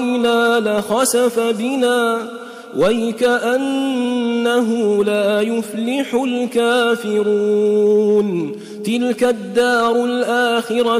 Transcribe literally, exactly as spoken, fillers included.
لخسف بنا ويكأنه لا يفلح الكافرون. تلك الدار الآخرة